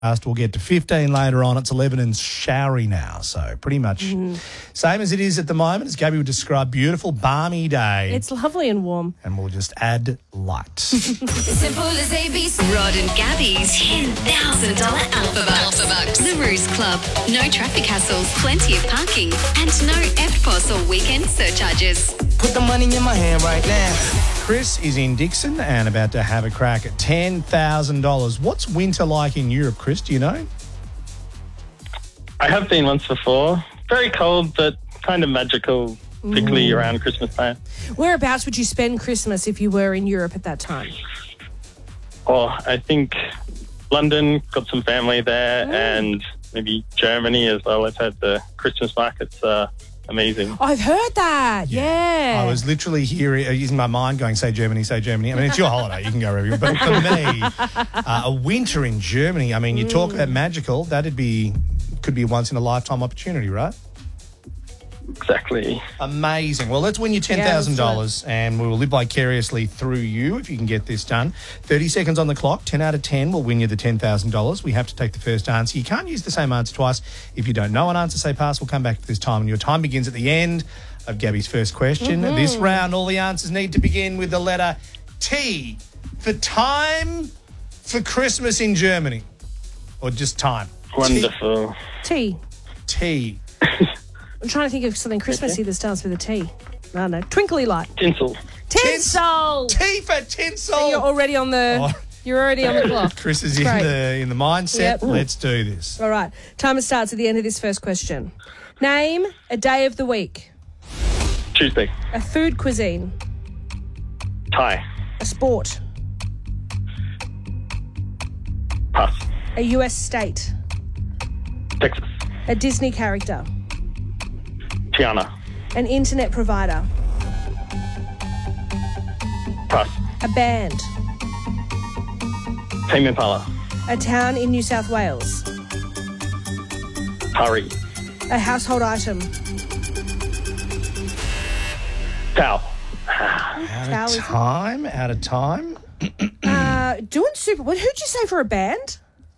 We'll get to 15 later on. It's 11 and showery now, so pretty much same as it is at the moment. As Gabby would describe, beautiful, balmy day. It's lovely and warm. And we'll just add light. Simple as ABC. Rod and Gabby's $10,000 Alpha Bucks. The Ruse Club. No traffic hassles, plenty of parking, and no EFTPOS or weekend surcharges. Put the money in my hand right now. Chris is in Dixon and about to have a crack at $10,000. What's winter like in Europe, Chris? Do you know? I have been once before. Very cold, but kind of magical, particularly around Christmas time. Whereabouts would you spend Christmas if you were in Europe at that time? Oh, I think London, got some family there, and maybe Germany as well. I've had the Christmas markets amazing. I've heard that, yeah. I was literally here using my mind going, say Germany, say Germany. I mean, it's your holiday. You can go wherever. But for me, a winter in Germany, I mean, you talk about magical, could be a once-in-a-lifetime opportunity, right? Exactly. Amazing. Well, let's win you $10,000 and we will live vicariously through you if you can get this done. 30 seconds on the clock. 10 out of 10 will win you the $10,000. We have to take the first answer. You can't use the same answer twice. If you don't know an answer, say pass. We'll come back to this time. And your time begins at the end of Gabby's first question. This round, all the answers need to begin with the letter T for time for Christmas in Germany. Or just time. Wonderful. T. I'm trying to think of something Christmassy that starts with a T. I don't know. Twinkly light. Tinsel. Tinsel. T for tinsel. So you're already on the. You're already on the clock. Chris is in the mindset. Yep. Let's do this. All right. Timer starts at the end of this first question. Name a day of the week. Tuesday. A food cuisine. Thai. A sport. Pass. A US state. Texas. A Disney character. Tiana. An internet provider. Pass. A band. Tame Impala. A town in New South Wales. Hurry. A household item. Towel. Out of time. Doing super. Who'd you say for a band?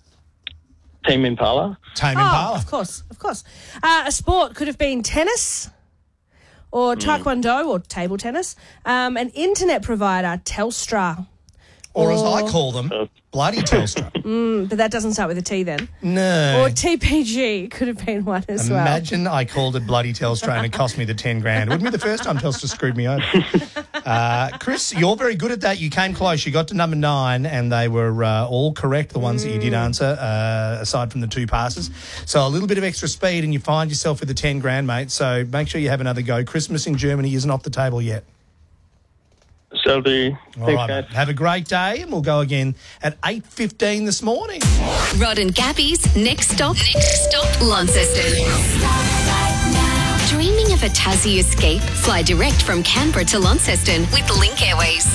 Tame Impala. Tame Impala. Of course. A sport could have been tennis or taekwondo or table tennis. An internet provider, Telstra. Or as I call them, bloody Telstra. But that doesn't start with a T then. No. Or TPG could have been one as well. Imagine I called it bloody Telstra and it cost me the 10 grand. It wouldn't be the first time Telstra screwed me over. Chris, you're very good at that. You came close. You got to number 9 and they were all correct, the ones that you did answer, aside from the 2 passes. So a little bit of extra speed and you find yourself with the 10 grand, mate. So make sure you have another go. Christmas in Germany isn't off the table yet. Shall do. All right, mate. Have a great day and we'll go again at 8:15 this morning. Rod and Gabby's Next Stop, Launceston. Dreaming of a Tassie escape? Fly direct from Canberra to Launceston with Link Airways.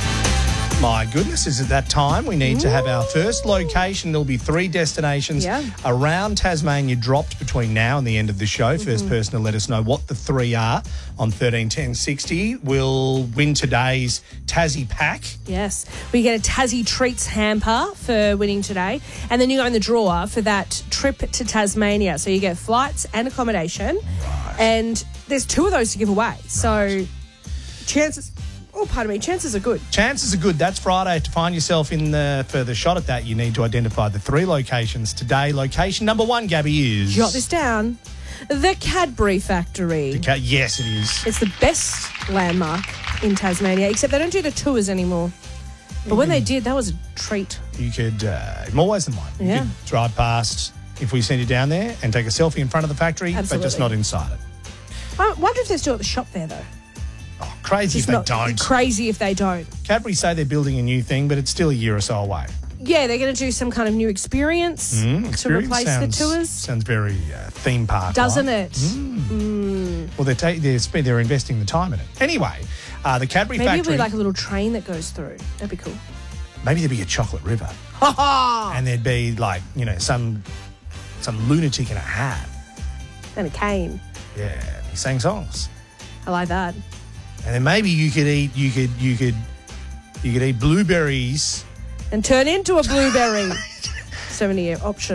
My goodness, is it that time? We need to have our first location. There'll be 3 destinations around Tasmania dropped between now and the end of the show. First person to let us know what the 3 are on 131060 will win today's Tassie pack. Yes. We get a Tassie Treats hamper for winning today. And then you go in the drawer for that trip to Tasmania. So you get flights and accommodation. Right. And there's 2 of those to give away. So chances are good. Chances are good. That's Friday. To find yourself in the further shot at that, you need to identify the 3 locations today. Location number 1, Gabby, is... Jot this down. The Cadbury Factory. Yes, it is. It's the best landmark in Tasmania, except they don't do the tours anymore. But when they did, that was a treat. You could, more ways than one. You could drive past if we send you down there and take a selfie in front of the factory, but just not inside it. I wonder if they're still at the shop there, though. Oh, crazy if they don't. Crazy if they don't. Cadbury say they're building a new thing, but it's still a year or so away. Yeah, they're going to do some kind of new experience to replace the tours. Sounds very theme park, doesn't it? Well, they're investing the time in it. Anyway, the Cadbury Factory. Maybe it'll be like a little train that goes through. That'd be cool. Maybe there'd be a chocolate river, and there'd be like some lunatic in a hat and a cane. Yeah, he sang songs. I like that. And then maybe you could eat blueberries and turn into a blueberry. So many options.